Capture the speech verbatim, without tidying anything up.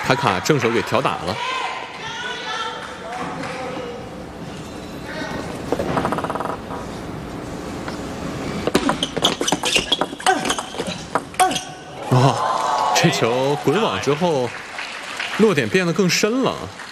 卡卡正手给挑打了。哇，这球滚网之后，落点变得更深了。